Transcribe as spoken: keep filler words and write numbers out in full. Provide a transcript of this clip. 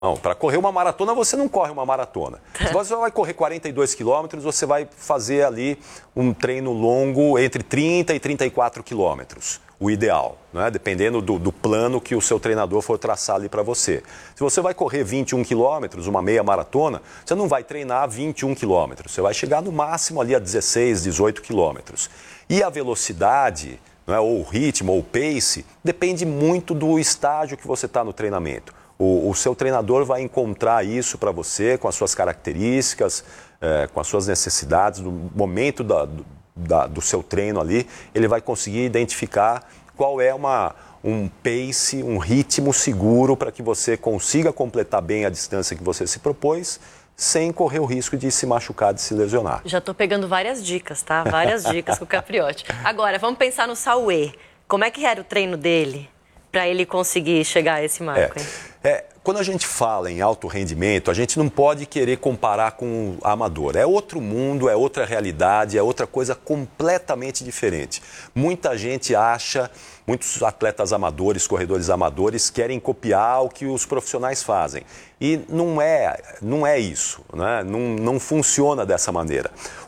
Não, para correr uma maratona, você não corre uma maratona. Se você vai correr quarenta e dois quilômetros, você vai fazer ali um treino longo entre trinta e trinta e quatro quilômetros, o ideal, né? Dependendo do, do plano que o seu treinador for traçar ali para você. Se você vai correr vinte e um quilômetros, uma meia maratona, você não vai treinar vinte e um quilômetros, você vai chegar no máximo ali a dezesseis, dezoito quilômetros. E a velocidade, não é, ou o ritmo, ou o pace, depende muito do estágio que você está no treinamento. O, o seu treinador vai encontrar isso para você com as suas características, é, com as suas necessidades, no momento da, do, da, do seu treino ali, ele vai conseguir identificar qual é uma, um pace, um ritmo seguro para que você consiga completar bem a distância que você se propôs, sem correr o risco de se machucar, de se lesionar. Já estou pegando várias dicas, tá? Várias dicas com o Capriotti. Agora, vamos pensar no Sauê. Como é que era o treino dele para ele conseguir chegar a esse marco? É. Hein? É, quando a gente fala em alto rendimento, a gente não pode querer comparar com o amador. É outro mundo, é outra realidade, é outra coisa completamente diferente. Muita gente acha, muitos atletas amadores, corredores amadores, querem copiar o que os profissionais fazem. E não é, não é isso, né? não, não funciona dessa maneira.